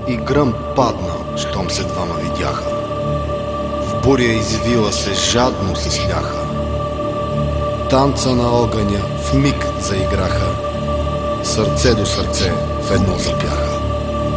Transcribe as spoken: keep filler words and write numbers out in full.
и гръм падна, щом се двама видяха. В буря извила се, жадно се сляха. Танца на огъня в миг заиграха. Сърце до сърце в едно запяха.